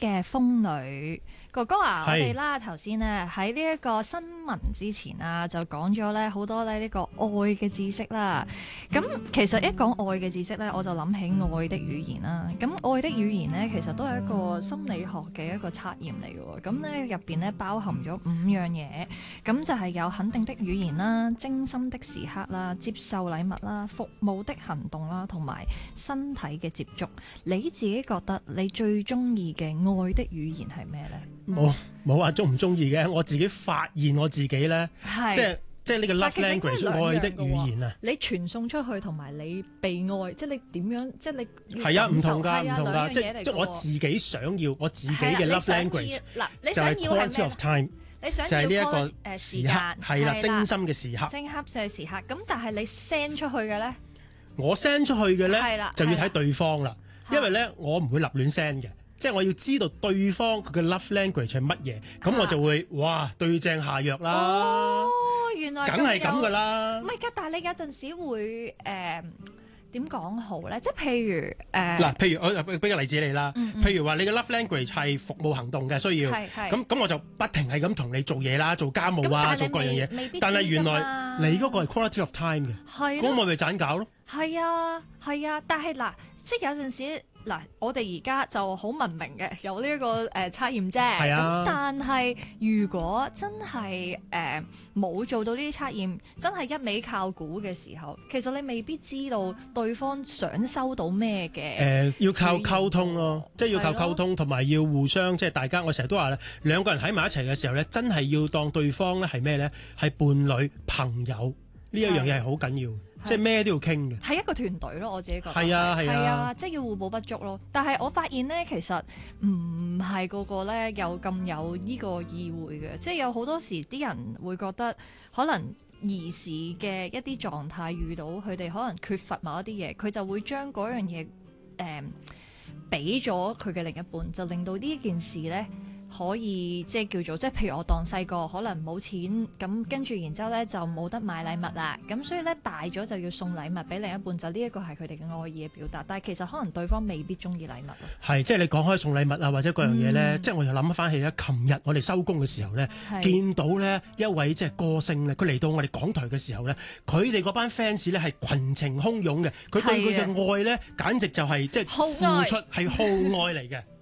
嘅瘋女哥哥啊，我哋啦頭先咧喺呢一個新聞之前啊，就講咗咧好多咧呢個愛嘅知識啦。咁其實一講愛嘅知識咧，我就諗起愛的語言啦。咁愛的語言咧，其實都係一個心理學嘅一個測驗嚟嘅喎。咁咧入邊咧包含咗5樣嘢，咁就係有肯定的語言啦、精心的時刻啦、接受禮物啦、服務的行動啦，同埋身體嘅接觸。你自己覺得你最中意嘅愛的語言係咩咧？ 冇話中唔中意嘅，我自己發現我自己咧，即係呢個 love language 愛的語言啊！ 你傳送出去同埋你被愛，即係你點樣？即係你係啊，唔同㗎，唔同㗎，即係我自己想要我自己嘅 love language。 嗱，你想要係 quality of time， 你想就係呢一個時刻，係啦，精心嘅時刻。 精心嘅時刻。咁但係你 send 出去嘅咧？ 我 send 出去嘅咧，就要睇對方啦，因為咧我唔會立亂 send 嘅。即係我要知道對方佢嘅 love language 係乜嘢，咁我就會哇對症下藥啦。 哦，原來梗係咁噶啦。 唔係㗎，但係你有陣時會點講好咧？即係譬如嗱，譬如我俾個例子你啦。譬如話你嘅 love language 係服務行動嘅需要，咁我就不停係咁同你做嘢啦，做家務啊，做各樣嘢。但係原來你嗰個係 quality of time 嘅，咁我咪盞搞咯。 係啊，但係嗱，即係有陣時。嗱，我哋而家就好文明嘅，有呢一個測驗啫。係啊。咁但係如果真係冇做到呢啲測驗，真係一味靠估嘅時候，其實你未必知道對方想收到咩嘅。 要靠溝通咯，即係要靠溝通，同埋要互相即係大家。我成日都話咧，兩個人喺埋一齊嘅時候咧，真係要當對方咧係咩咧？係伴侶、朋友呢一樣嘢係好緊要。即係咩都要傾嘅，係一個團隊咯。我自己覺得係啊， 即係要互補不足咯。但係我發現咧，其實唔係個個咧有咁有呢個意會嘅，即係有好多時啲人會覺得可能兒時嘅一啲狀態遇到佢哋可能缺乏某一啲嘢，佢就會將嗰樣嘢俾咗佢嘅另一半，就令到呢件事咧。可以即係叫做即係譬如我當細個可能冇錢咁，跟住然之後咧就冇得買禮物啦，咁所以咧大咗就要送禮物俾另一半，就呢一個係佢哋嘅愛意嘅表達。但係其實可能對方未必中意禮物咯。係即係你講開送禮物啊或者嗰樣嘢咧，即係我又諗翻起咧，琴日我哋收工嘅時候咧，見到咧一位即係歌星咧，佢嚟到我哋港台嘅時候咧，佢哋嗰班 fans 咧係群情洶湧嘅，佢對佢嘅愛咧簡直就係即係付出係號愛嚟嘅。